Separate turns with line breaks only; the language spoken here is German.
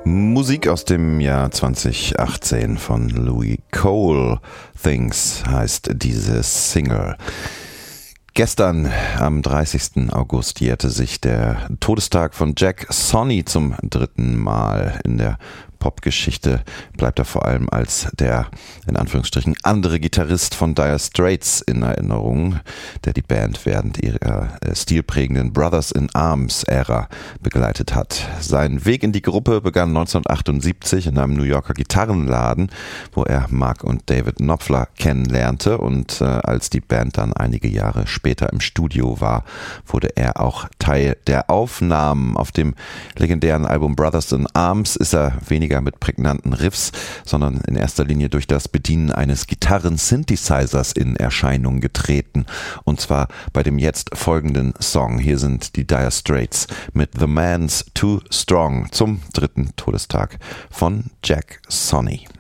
Musik aus dem Jahr 2018 von Louis Cole. Things heißt diese Single. Gestern, am 30. August, jährte sich der Todestag von Jack Sonny zum 3. Mal. In der Popgeschichte bleibt er vor allem als der, in Anführungsstrichen, andere Gitarrist von Dire Straits in Erinnerung, der die Band während ihrer stilprägenden Brothers in Arms-Ära begleitet hat. Sein Weg in die Gruppe begann 1978 in einem New Yorker Gitarrenladen, wo er Mark und David Knopfler kennenlernte, und als die Band dann einige Jahre später im Studio war, wurde er auch Teil der Aufnahmen. Auf dem legendären Album Brothers in Arms ist er weniger mit prägnanten Riffs, sondern in erster Linie durch das Bedienen eines Gitarren-Synthesizers in Erscheinung getreten. Und zwar bei dem jetzt folgenden Song. Hier sind die Dire Straits mit The Man's Too Strong zum 3. Todestag von Jack Sonny.